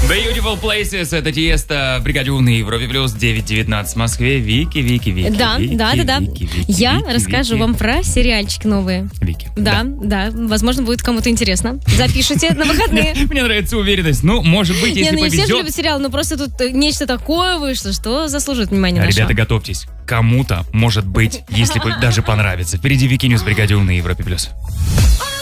The Beautiful Places, это Тиеста, Бригаде на Европе плюс 9:19 в Москве. Вики. Да. Я расскажу вам про сериальчики новые. Вики. Да. Возможно, будет кому-то интересно. Запишите на выходные. Мне нравится уверенность. Ну, может быть, если повезет. Не все же любят сериалы, но просто тут нечто такое вышло, что заслуживает внимания нашего. Ребята, готовьтесь. Кому-то, может быть, если даже понравится. Впереди Вики Ньюс, Бригаде на Европе плюс.